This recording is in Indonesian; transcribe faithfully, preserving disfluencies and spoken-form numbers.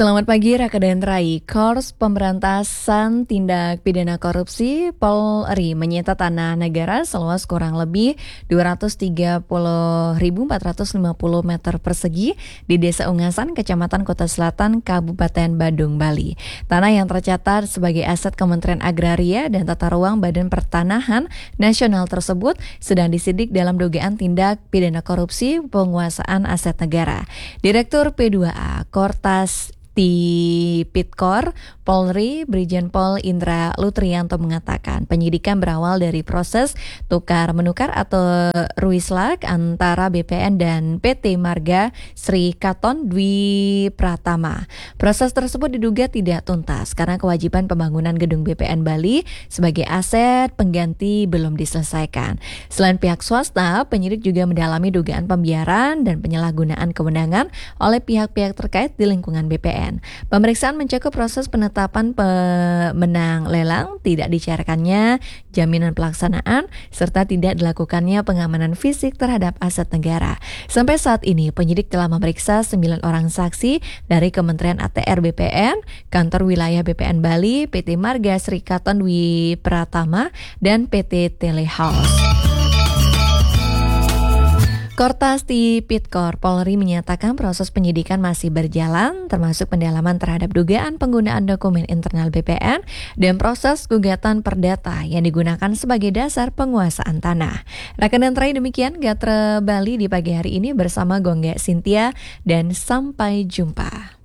Selamat pagi Rakadan Rai. Korps Pemberantasan Tindak Pidana Korupsi Polri menyita tanah negara seluas kurang lebih dua ratus tiga puluh ribu empat ratus lima puluh meter persegi di Desa Ungasan, Kecamatan Kota Selatan, Kabupaten Badung, Bali. Tanah yang tercatat sebagai aset Kementerian Agraria dan Tata Ruang Badan Pertanahan Nasional tersebut sedang disidik dalam dugaan tindak pidana korupsi penguasaan aset negara. Direktur P dua A Kortas Tipikor Polri Brigjen Pol Indra Lutrianto mengatakan penyidikan berawal dari proses tukar-menukar atau ruislak antara B P N dan P T Marga Sri Katon Dwi Pratama. Proses tersebut diduga tidak tuntas karena kewajiban pembangunan gedung B P N Bali sebagai aset pengganti belum diselesaikan. Selain pihak swasta, penyidik juga mendalami dugaan pembiaran dan penyalahgunaan kewenangan oleh pihak-pihak terkait di lingkungan B P N. Pemeriksaan mencakup proses penetapan pemenang lelang, tidak dicairkannya jaminan pelaksanaan, serta tidak dilakukannya pengamanan fisik terhadap aset negara. Sampai saat ini, penyidik telah memeriksa sembilan orang saksi dari Kementerian A T R B P N, Kantor Wilayah B P N Bali, P T Marga Sri Katon Dwi Pratama, dan P T Telehouse. Kortas Tipikor Polri menyatakan proses penyidikan masih berjalan, termasuk pendalaman terhadap dugaan penggunaan dokumen internal B P N dan proses gugatan perdata yang digunakan sebagai dasar penguasaan tanah. Rakanan terakhir demikian Gatra Bali di pagi hari ini bersama Gongga Cynthia dan sampai jumpa.